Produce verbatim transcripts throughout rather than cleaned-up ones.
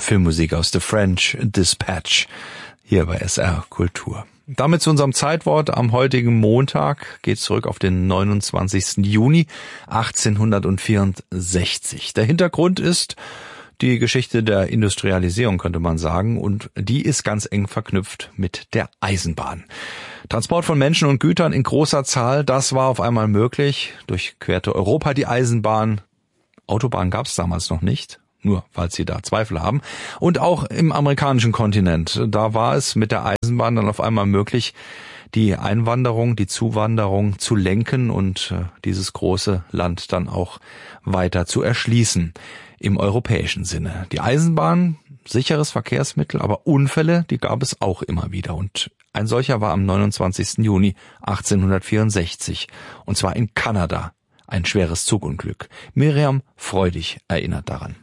Filmmusik aus The French Dispatch hier bei S R Kultur. Damit zu unserem Zeitwort am heutigen Montag, geht zurück auf den neunundzwanzigsten Juni achtzehnhundertvierundsechzig. Der Hintergrund ist die Geschichte der Industrialisierung, könnte man sagen, und die ist ganz eng verknüpft mit der Eisenbahn. Transport von Menschen und Gütern in großer Zahl, das war auf einmal möglich. Durchquerte Europa die Eisenbahn. Autobahn gab es damals noch nicht, nur falls Sie da Zweifel haben. Und auch im amerikanischen Kontinent, da war es mit der Eisenbahn dann auf einmal möglich, die Einwanderung, die Zuwanderung zu lenken und äh, dieses große Land dann auch weiter zu erschließen im europäischen Sinne. Die Eisenbahn, sicheres Verkehrsmittel, aber Unfälle, die gab es auch immer wieder. Und ein solcher war am neunundzwanzigsten Juni achtzehnhundertvierundsechzig, und zwar in Kanada. Ein schweres Zugunglück. Miriam Freudig erinnert daran.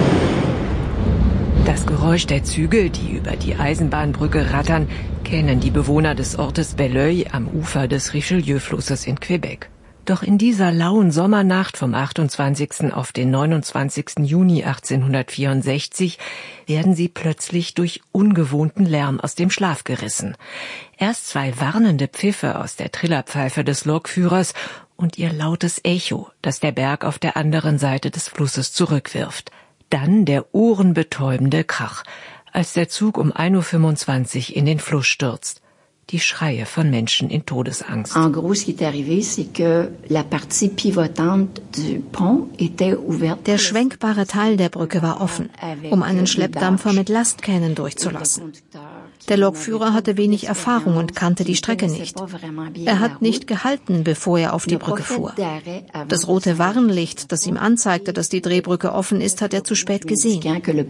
Das Geräusch der Züge, die über die Eisenbahnbrücke rattern, kennen die Bewohner des Ortes Belleuil am Ufer des Richelieu-Flusses in Quebec. Doch in dieser lauen Sommernacht vom achtundzwanzigsten auf den neunundzwanzigsten Juni achtzehnhundertvierundsechzig werden sie plötzlich durch ungewohnten Lärm aus dem Schlaf gerissen. Erst zwei warnende Pfiffe aus der Trillerpfeife des Lokführers und ihr lautes Echo, das der Berg auf der anderen Seite des Flusses zurückwirft. Dann der ohrenbetäubende Krach, als der Zug um ein Uhr fünfundzwanzig in den Fluss stürzt. Die Schreie von Menschen in Todesangst. En gros, ce qui est arrivé, c'est que la partie pivotante du pont était ouverte. Der schwenkbare Teil der Brücke war offen, um einen Schleppdampfer mit Lastkähnen durchzulassen. Der Lokführer hatte wenig Erfahrung und kannte die Strecke nicht. Er hat nicht gehalten, bevor er auf die Brücke fuhr. Das rote Warnlicht, das ihm anzeigte, dass die Drehbrücke offen ist, hat er zu spät gesehen.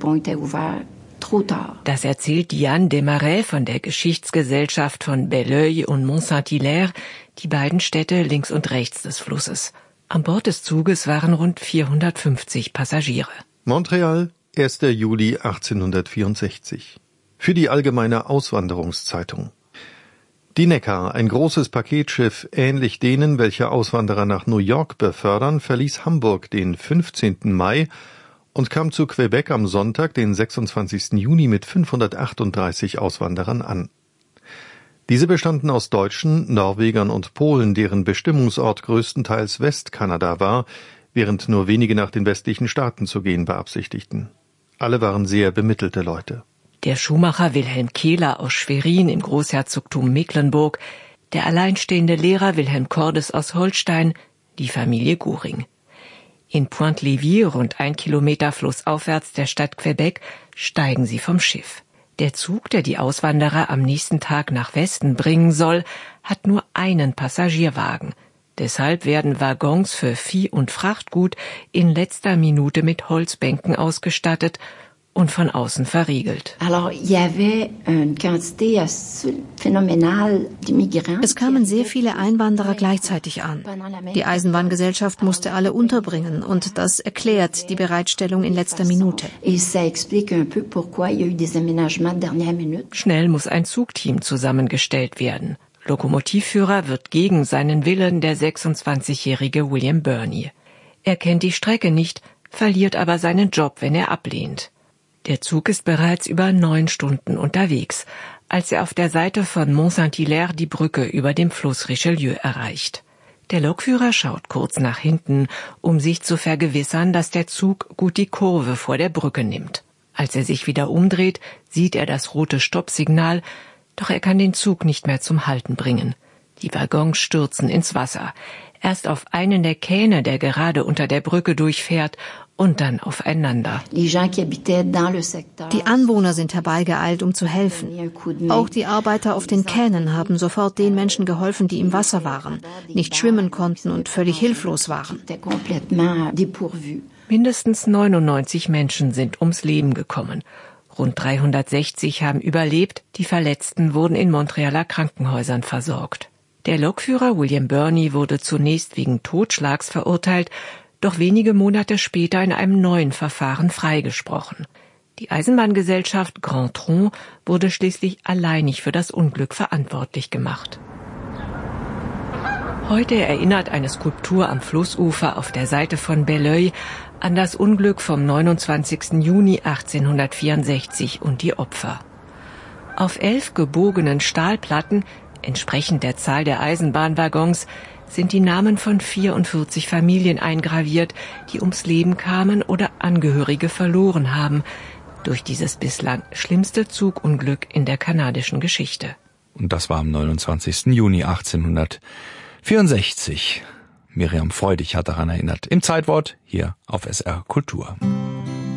Das erzählt Diane Desmarais von der Geschichtsgesellschaft von Belleuil und Mont-Saint-Hilaire, die beiden Städte links und rechts des Flusses. An Bord des Zuges waren rund vierhundertfünfzig Passagiere. Montreal, erster Juli achtzehnhundertvierundsechzig. Für die Allgemeine Auswanderungszeitung. Die Neckar, ein großes Paketschiff, ähnlich denen, welche Auswanderer nach New York befördern, verließ Hamburg den fünfzehnten Mai und kam zu Quebec am Sonntag, den sechsundzwanzigsten Juni, mit fünfhundertachtunddreißig Auswanderern an. Diese bestanden aus Deutschen, Norwegern und Polen, deren Bestimmungsort größtenteils Westkanada war, während nur wenige nach den westlichen Staaten zu gehen beabsichtigten. Alle waren sehr bemittelte Leute. Der Schuhmacher Wilhelm Kehler aus Schwerin im Großherzogtum Mecklenburg, der alleinstehende Lehrer Wilhelm Cordes aus Holstein, die Familie Goring. In Pointe-Lévis, rund ein Kilometer flussaufwärts der Stadt Quebec, steigen sie vom Schiff. Der Zug, der die Auswanderer am nächsten Tag nach Westen bringen soll, hat nur einen Passagierwagen. Deshalb werden Waggons für Vieh und Frachtgut in letzter Minute mit Holzbänken ausgestattet und von außen verriegelt. Es kamen sehr viele Einwanderer gleichzeitig an. Die Eisenbahngesellschaft musste alle unterbringen und das erklärt die Bereitstellung in letzter Minute. Schnell muss ein Zugteam zusammengestellt werden. Lokomotivführer wird gegen seinen Willen der sechsundzwanzigjährige William Burney. Er kennt die Strecke nicht, verliert aber seinen Job, wenn er ablehnt. Der Zug ist bereits über neun Stunden unterwegs, als er auf der Seite von Mont-Saint-Hilaire die Brücke über dem Fluss Richelieu erreicht. Der Lokführer schaut kurz nach hinten, um sich zu vergewissern, dass der Zug gut die Kurve vor der Brücke nimmt. Als er sich wieder umdreht, sieht er das rote Stoppsignal, doch er kann den Zug nicht mehr zum Halten bringen. Die Waggons stürzen ins Wasser. Erst auf einen der Kähne, der gerade unter der Brücke durchfährt, und dann aufeinander. Die Anwohner sind herbeigeeilt, um zu helfen. Auch die Arbeiter auf den Kähnen haben sofort den Menschen geholfen, die im Wasser waren, nicht schwimmen konnten und völlig hilflos waren. Mindestens neunundneunzig Menschen sind ums Leben gekommen. Rund dreihundertsechzig haben überlebt, die Verletzten wurden in Montrealer Krankenhäusern versorgt. Der Lokführer William Burney wurde zunächst wegen Totschlags verurteilt, doch wenige Monate später in einem neuen Verfahren freigesprochen. Die Eisenbahngesellschaft Grand Tronc wurde schließlich alleinig für das Unglück verantwortlich gemacht. Heute erinnert eine Skulptur am Flussufer auf der Seite von Belleuil an das Unglück vom neunundzwanzigsten Juni achtzehnhundertvierundsechzig und die Opfer. Auf elf gebogenen Stahlplatten, entsprechend der Zahl der Eisenbahnwaggons, sind die Namen von vierundvierzig Familien eingraviert, die ums Leben kamen oder Angehörige verloren haben, durch dieses bislang schlimmste Zugunglück in der kanadischen Geschichte. Und das war am neunundzwanzigsten Juni achtzehnhundertvierundsechzig. Miriam Freudig hat daran erinnert. Im Zeitwort hier auf S R Kultur.